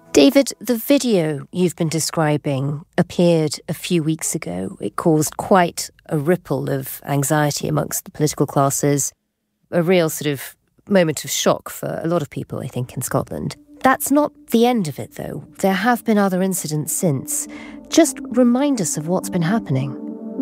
David, the video you've been describing appeared a few weeks ago. It caused quite a ripple of anxiety amongst the political classes, a real sort of moment of shock for a lot of people, I think, in Scotland. That's not the end of it, though. There have been other incidents since. Just remind us of what's been happening.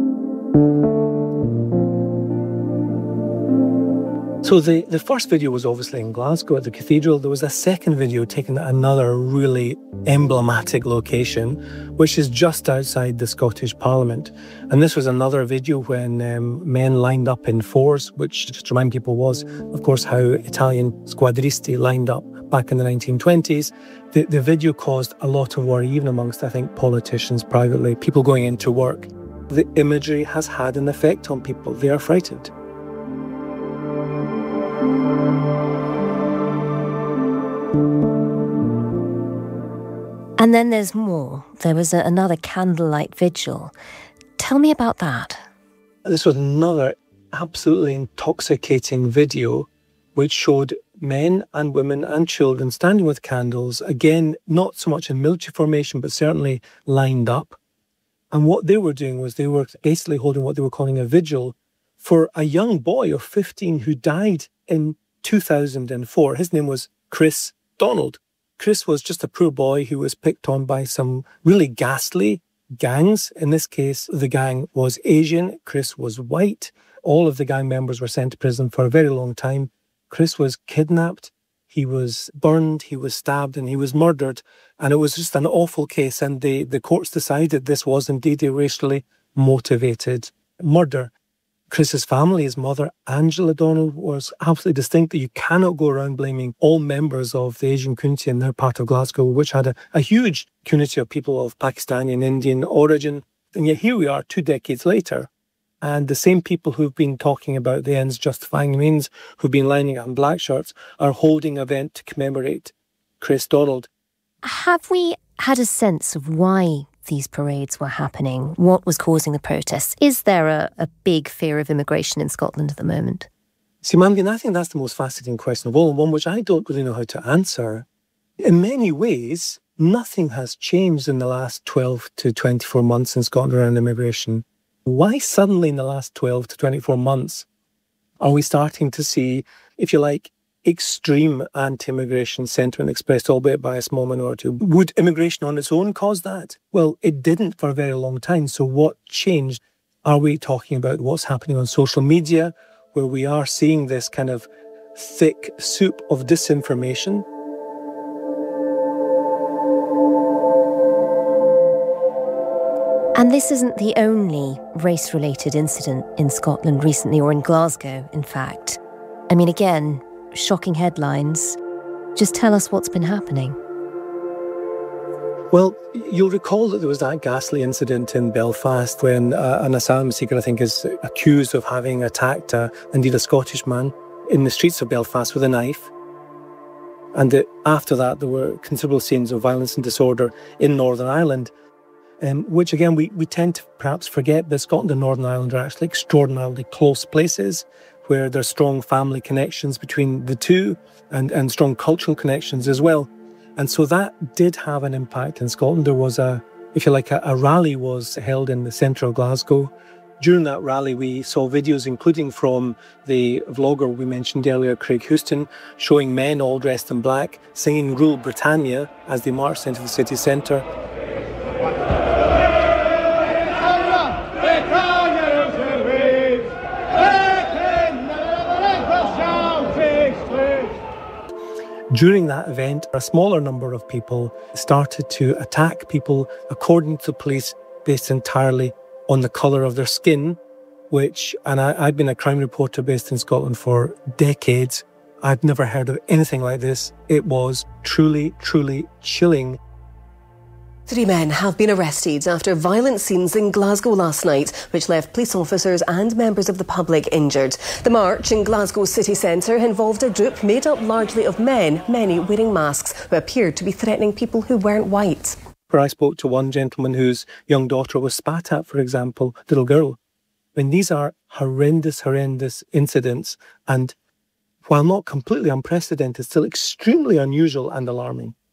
So the first video was obviously in Glasgow at the cathedral. There was a second video taken at another really emblematic location, which is just outside the Scottish Parliament. And this was another video when men lined up in fours, which, just to remind people, was, of course, how Italian squadristi lined up back in the 1920s. The video caused a lot of worry, even amongst, I think, politicians privately, people going into work. The imagery has had an effect on people. They are frightened. And then there's more. There was another candlelight vigil. Tell me about that. This was another absolutely intoxicating video which showed men and women and children standing with candles, again, not so much in military formation, but certainly lined up. And what they were doing was they were basically holding what they were calling a vigil for a young boy of 15 who died in 2004. His name was Chris Donald. Chris was just a poor boy who was picked on by some really ghastly gangs. In this case, the gang was Asian. Chris was white. All of the gang members were sent to prison for a very long time. Chris was kidnapped. He was burned, he was stabbed, and he was murdered. And it was just an awful case. And the courts decided this was indeed a racially motivated murder. Chris's family, his mother, Angela Donald, was absolutely distinct that you cannot go around blaming all members of the Asian community in their part of Glasgow, which had a huge community of people of Pakistani and Indian origin. And yet here we are 2 decades later, and the same people who've been talking about the ends justifying the means, who've been lining up in black shirts, are holding an event to commemorate Chris Donald. Have we had a sense of why these parades were happening? What was causing the protests? Is there a big fear of immigration in Scotland at the moment? See, Mangan, I think that's the most fascinating question of all, and one which I don't really know how to answer. In many ways, nothing has changed in the last 12 to 24 months in Scotland around immigration. Why suddenly in the last 12 to 24 months are we starting to see, if you like, extreme anti-immigration sentiment expressed, albeit by a small minority? Would immigration on its own cause that? Well, it didn't for a very long time. So what changed? Are we talking about what's happening on social media, where we are seeing this kind of thick soup of disinformation? And this isn't the only race-related incident in Scotland recently, or in Glasgow, in fact. I mean, again, shocking headlines. Just tell us what's been happening. Well, you'll recall that there was that ghastly incident in Belfast when an asylum seeker, I think, is accused of having attacked, indeed, a Scottish man in the streets of Belfast with a knife. And after that, there were considerable scenes of violence and disorder in Northern Ireland, which, again, we tend to perhaps forget that Scotland and Northern Ireland are actually extraordinarily close places, where there's strong family connections between the two and strong cultural connections as well. And so that did have an impact in Scotland. There was a rally was held in the centre of Glasgow. During that rally, we saw videos, including from the vlogger we mentioned earlier, Craig Houston, showing men all dressed in black, singing Rule Britannia as they marched into the city centre. During that event, a smaller number of people started to attack people, according to the police, based entirely on the colour of their skin, and I've been a crime reporter based in Scotland for decades. I've never heard of anything like this. It was truly, truly chilling. 3 men have been arrested after violent scenes in Glasgow last night, which left police officers and members of the public injured. The march in Glasgow city centre involved a group made up largely of men, many wearing masks, who appeared to be threatening people who weren't white. Where I spoke to one gentleman whose young daughter was spat at, for example, little girl. I mean, these are horrendous, horrendous incidents, and while not completely unprecedented, still extremely unusual and alarming.